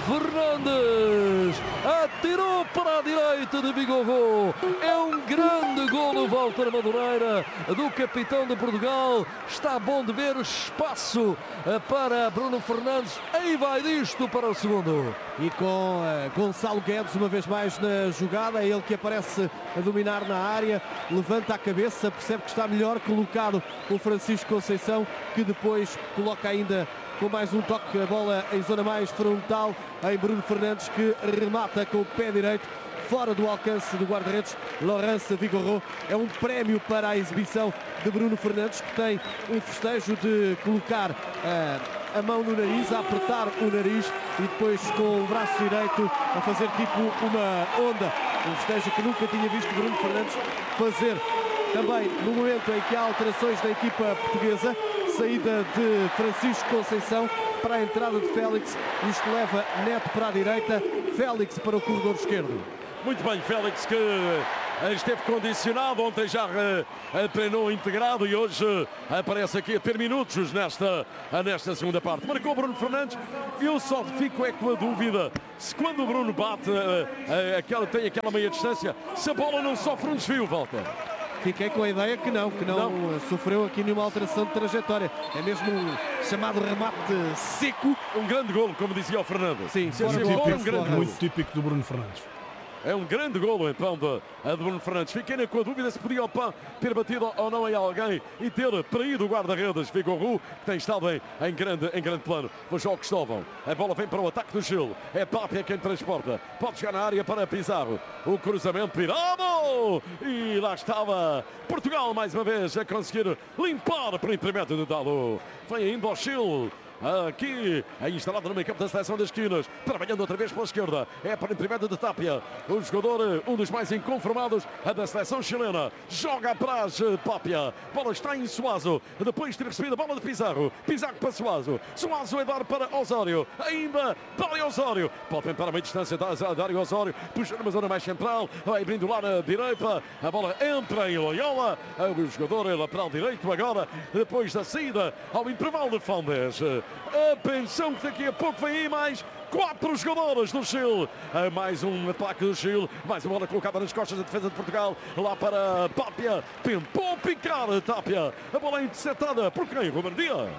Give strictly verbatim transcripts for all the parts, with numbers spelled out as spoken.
Fernandes atirou para a direita de Vigorro. É um grande golo, Walter Madureira, do capitão de Portugal. Está bom de ver o espaço para Bruno Fernandes. Aí vai disto para o segundo. E com uh, Gonçalo Guedes uma vez mais na jogada, é ele que aparece a dominar na área, levanta a cabeça, percebe que está melhor colocado o Francisco Conceição, que depois coloca ainda com mais um toque a bola em zona mais frontal em Bruno Fernandes, que remata com o pé direito fora do alcance do guarda-redes Laurence Vigorro. É um prémio para a exibição de Bruno Fernandes, que tem um festejo de colocar uh, a mão no nariz, a apertar o nariz e depois com o braço direito a fazer tipo uma onda. Um festejo que nunca tinha visto Bruno Fernandes fazer. Também no momento em que há alterações da equipa portuguesa, saída de Francisco Conceição para a entrada de Félix. Isto leva Neto para a direita, Félix para o corredor esquerdo. Muito bem, Félix, que esteve condicionado, ontem já uh, treinou integrado e hoje uh, aparece aqui a ter minutos nesta, uh, nesta segunda parte. Marcou Bruno Fernandes. Eu só fico é com a dúvida se quando o Bruno bate, uh, uh, aquela, tem aquela meia distância, se a bola não sofre um desvio, Walter. Fiquei com a ideia que não, que não, não sofreu aqui nenhuma alteração de trajetória. É mesmo um chamado remate seco. Um grande golo, como dizia o Fernando. Sim, se assim típico, for, um grande muito golo. típico do Bruno Fernandes. É um grande golo então de, de Bruno Fernandes. Fiquei ainda com a dúvida se podia opa, ter batido ou não em alguém e ter traído o guarda-redes Vigorro, que tem estado em, em, grande, em grande plano. Mas já o Cristóvão. A bola vem para o ataque do Chile. É Tapia quem transporta. Pode chegar na área para Pizarro. O cruzamento virado. E lá estava Portugal mais uma vez a conseguir limpar por intermédio do Dalo. Vem ainda ao Chile. Aqui, aí instalado no meio campo da seleção das esquinas, trabalhando outra vez pela esquerda, é para imprimento de Tapia, o jogador, um dos mais inconformados da seleção chilena, joga atrás Tapia, bola está em Suazo, depois de ter recebido a bola de Pizarro, Pizarro para Suazo, Suazo é dar para Osório, ainda para Osório, pode tentar a meia distância da Dário Osório, puxa numa zona mais central, vai abrindo lá na direita, a bola entra em Loyola, o jogador lateral direito agora, depois da saída ao intervalo de Fandes. Atenção que daqui a pouco vem aí mais quatro jogadores do Chile. Mais um ataque do Chile. Mais uma bola colocada nas costas da defesa de Portugal. Lá para Tapia. Tentou picar Tapia. A bola é interceptada por quem? Ruben Dias.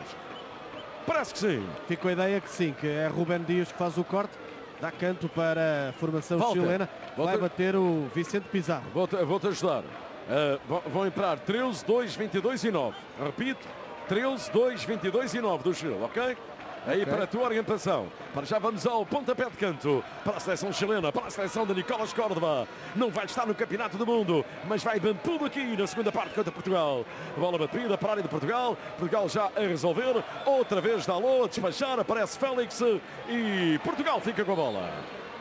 Parece que sim. Fico com a ideia que sim, que é Ruben Dias que faz o corte. Dá canto para a formação Volta. chilena. Volta. Vai bater o Vicente Pizarro. Vou-te vou ajudar. Uh, vão entrar treze, dois, vinte e dois e nove. Repito. treze, dois, vinte e dois e nove do Chile, ok? Aí okay. Para a tua orientação. Para já vamos ao pontapé de canto. Para a seleção chilena, para a seleção de Nicolás Córdoba. Não vai estar no Campeonato do Mundo, mas vai dando tudo aqui na segunda parte contra Portugal. Bola batida para a área de Portugal. Portugal já a resolver. Outra vez Dalot a despachar. Aparece Félix e Portugal fica com a bola.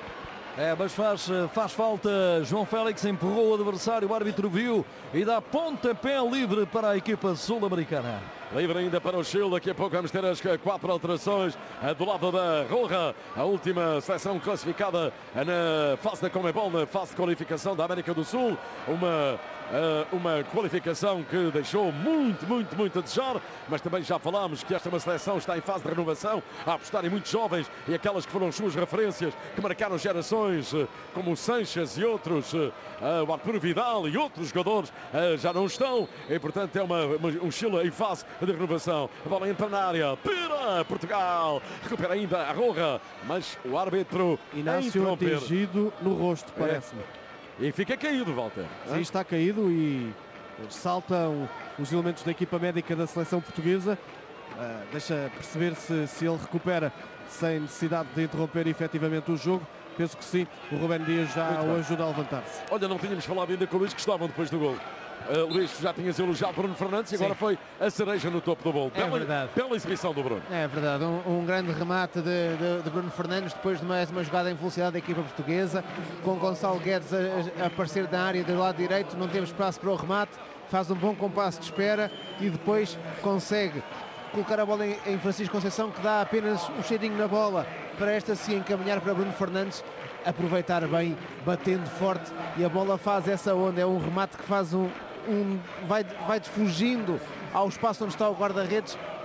É, mas faz, faz falta. João Félix empurrou o adversário, o árbitro viu e dá pontapé livre para a equipa sul-americana. Livre ainda para o Chile, daqui a pouco vamos ter as quatro alterações do lado da Roja, a última seleção classificada na fase da Conmebol, na fase de qualificação da América do Sul, uma, uma qualificação que deixou muito, muito, muito a desejar, mas também já falámos que esta é uma seleção que está em fase de renovação, a apostar em muitos jovens e aquelas que foram suas referências, que marcaram gerações, como o Sanches e outros, o Arturo Vidal e outros jogadores já não estão, e portanto é uma, um Chile em fase de renovação. A bola entra na área para Portugal, recupera ainda a Roja, mas o árbitro Inácio atingido no rosto, parece-me. É. E fica caído, Walter. Sim, está caído e saltam os elementos da equipa médica da seleção portuguesa. Uh, deixa perceber se, se ele recupera sem necessidade de interromper efetivamente o jogo. Penso que sim, o Ruben Dias já o ajuda a levantar-se. Olha, não tínhamos falado ainda com o Luís Cristóvão depois do gol. Uh, Luís, já tinhas elogiado Bruno Fernandes e agora Sim. foi a cereja no topo do bolo. É bela, verdade. Bela exibição do Bruno. É verdade, um, um grande remate de, de, de Bruno Fernandes depois de mais uma jogada em velocidade da equipa portuguesa, com Gonçalo Guedes a, a aparecer na área do lado direito, não temos espaço para o remate, faz um bom compasso de espera e depois consegue colocar a bola em, em Francisco Conceição, que dá apenas um cheirinho na bola para esta se encaminhar para Bruno Fernandes, aproveitar bem, batendo forte, e a bola faz essa onda, é um remate que faz um Um, vai, vai fugindo ao espaço onde está o guarda-redes,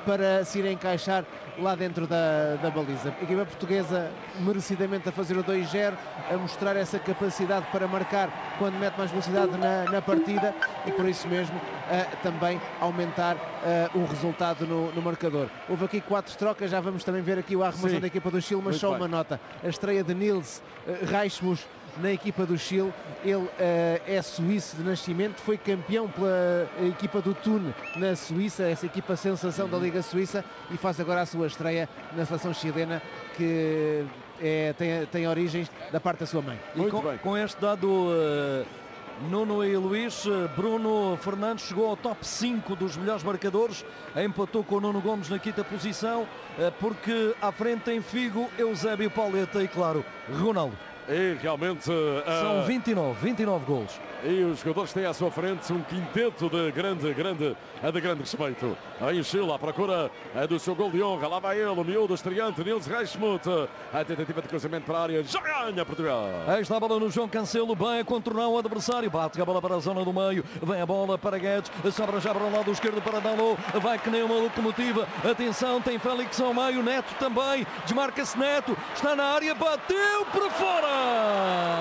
para se ir encaixar lá dentro da, da baliza. A equipa portuguesa merecidamente a fazer o dois zero, a mostrar essa capacidade para marcar quando mete mais velocidade na, na partida e por isso mesmo uh, também aumentar uh, o resultado no, no marcador. Houve aqui quatro trocas, já vamos também ver aqui o arremação Sim. da equipa do Chile, mas Muito só bem. uma nota. A estreia de Nils uh, Reichmus na equipa do Chile, ele uh, é suíço de nascimento, foi campeão pela equipa do Thun na Suíça, essa equipa sensação da Liga Suíça, e faz agora a sua estreia na seleção chilena, que é, tem, tem origens da parte da sua mãe. E Muito com, bem. com este dado, uh, Nuno e Luís, uh, Bruno Fernandes chegou ao top cinco dos melhores marcadores, empatou com o Nuno Gomes na quinta posição, uh, porque à frente tem Figo, Eusébio, Pauleta e, claro, Ronaldo. E realmente São uh, vinte e nove, vinte e nove golos. e os jogadores têm à sua frente um quinteto de grande, grande, de grande respeito. Aí o Chile à procura do seu gol de honra. Lá vai ele, o miúdo estreante, Nils Reichmuth. A tentativa de cruzamento para a área. Já ganha Portugal. Aí está a bola no João Cancelo, bem a contornar o adversário. Bate a bola para a zona do meio. Vem a bola para Guedes. Sobra já para o lado esquerdo para Dalot. Vai que nem uma locomotiva. Atenção, tem Félix ao meio. Neto também. Desmarca-se Neto. Está na área. Bateu para fora.